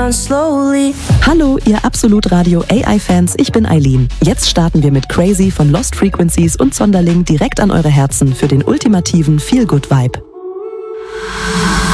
down slowly. Hallo, ihr Absolut-Radio AI-Fans, ich bin Eileen. Jetzt starten wir mit Crazy von Lost Frequencies und Sonderling direkt an eure Herzen für den ultimativen Feel-Good-Vibe.